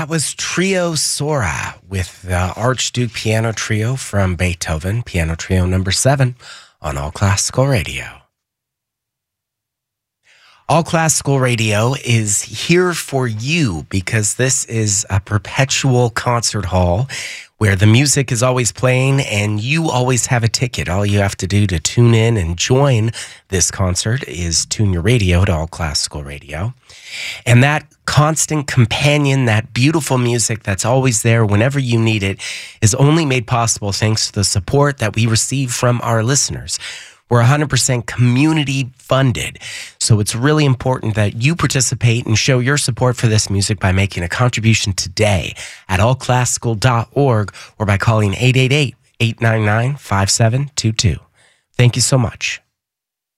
That was Trio Sora with the Archduke Piano Trio from Beethoven, Piano Trio number 7 on All Classical Radio. All Classical Radio is here for you because this is a perpetual concert hall where the music is always playing and you always have a ticket. All you have to do to tune in and join this concert is tune your radio to All Classical Radio. And that constant companion, that beautiful music that's always there whenever you need it, is only made possible thanks to the support that we receive from our listeners. We're 100% community funded, so it's really important that you participate and show your support for this music by making a contribution today at allclassical.org or by calling 888-899-5722. Thank you so much.